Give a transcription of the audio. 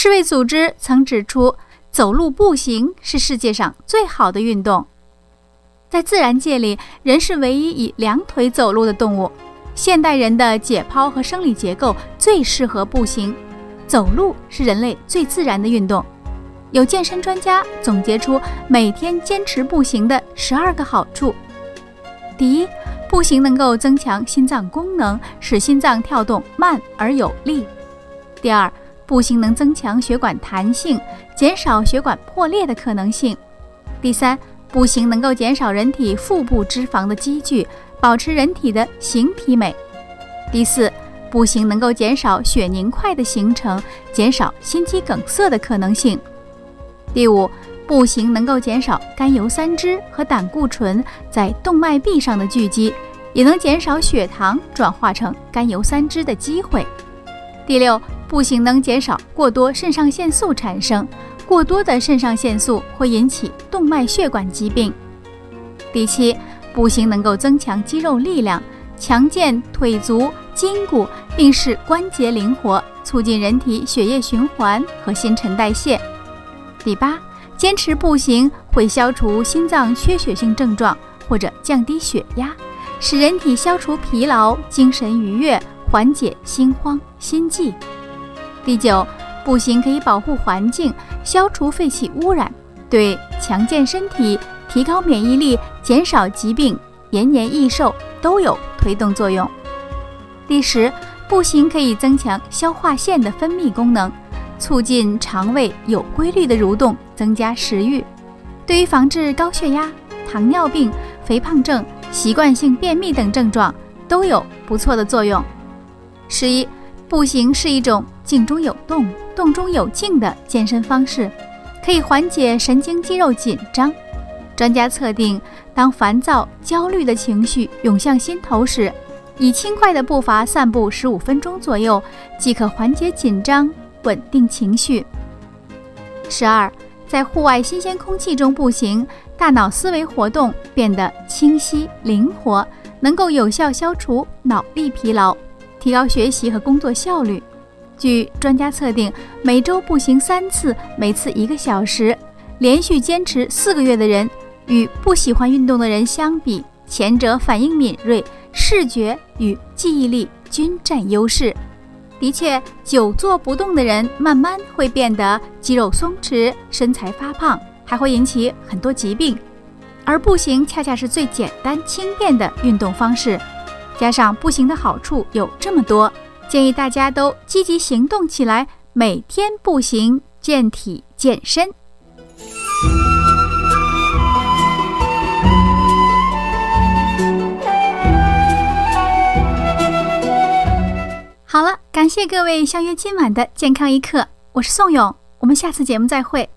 世卫组织曾指出，走路步行是世界上最好的运动。在自然界里，人是唯一以两腿走路的动物。现代人的解剖和生理结构最适合步行，走路是人类最自然的运动。有健身专家总结出每天坚持步行的12个好处。第一，步行能够增强心脏功能，使心脏跳动慢而有力。第二，步行能增强血管弹性，减少血管破裂的可能性。第三，步行能够减少人体腹部脂肪的积聚，保持人体的形体美。第四，步行能够减少血凝块的形成，减少心肌梗塞的可能性。第五，步行能够减少甘油三酯和胆固醇在动脉壁上的聚集，也能减少血糖转化成甘油三酯的机会。第六，步行能减少过多肾上腺素产生，过多的肾上腺素会引起动脉血管疾病。第七，步行能够增强肌肉力量，强健腿足筋骨，并使关节灵活，促进人体血液循环和新陈代谢。第八，坚持步行会消除心脏缺血性症状或者降低血压，使人体消除疲劳，精神愉悦，缓解心慌心悸。第九，步行可以保护环境，消除废气污染，对强健身体、提高免疫力、减少疾病、延年益寿都有推动作用。第十，步行可以增强消化腺的分泌功能，促进肠胃有规律的蠕动，增加食欲，对于防治高血压、糖尿病、肥胖症、习惯性便秘等症状都有不错的作用。11，步行是一种静中有动、动中有静的健身方式，可以缓解神经肌肉紧张。专家测定，当烦躁、焦虑的情绪涌向心头时，以轻快的步伐散步15分钟左右，即可缓解紧张，稳定情绪。12，在户外新鲜空气中步行，大脑思维活动变得清晰灵活，能够有效消除脑力疲劳，提高学习和工作效率。据专家测定，每周步行3次，每次1个小时，连续坚持4个月的人，与不喜欢运动的人相比，前者反应敏锐，视觉与记忆力均占优势。的确，久坐不动的人慢慢会变得肌肉松弛，身材发胖，还会引起很多疾病。而步行恰恰是最简单轻便的运动方式，加上步行的好处有这么多，建议大家都积极行动起来，每天步行，健体健身。好了，感谢各位相约今晚的健康一刻，我是宋勇，我们下次节目再会。